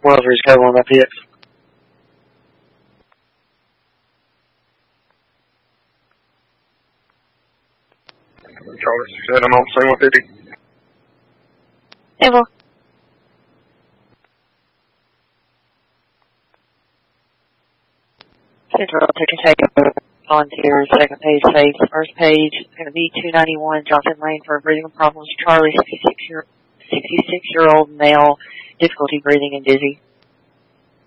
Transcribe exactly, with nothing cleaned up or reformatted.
Rosemary's Cove on F P X. Charlie six seven, I'm on C one fifty. Able. Central, take a take. Volunteers, second page, face. First page, it's going to be two ninety-one Johnson Lane for breathing problems. Charlie, sixty-six year, sixty-six year old male, difficulty breathing and dizzy.